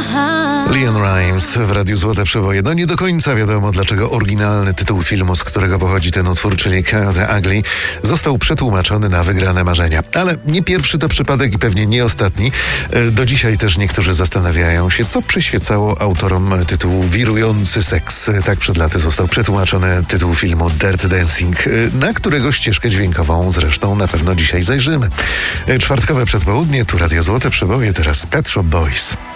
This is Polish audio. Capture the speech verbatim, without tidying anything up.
LeAnn Rimes w Radiu Złote Przeboje. No nie do końca wiadomo, dlaczego oryginalny tytuł filmu, z którego pochodzi ten utwór, czyli Cat the Ugly, został przetłumaczony na Wygrane Marzenia. Ale nie pierwszy to przypadek i pewnie nie ostatni. Do dzisiaj też niektórzy zastanawiają się, co przyświecało autorom tytułu Wirujący seks. Tak przed laty został przetłumaczony tytuł filmu Dirty Dancing, na którego ścieżkę dźwiękową zresztą na pewno dzisiaj zajrzymy. Czwartkowe przedpołudnie, tu Radio Złote Przeboje, teraz Pet Shop Boys.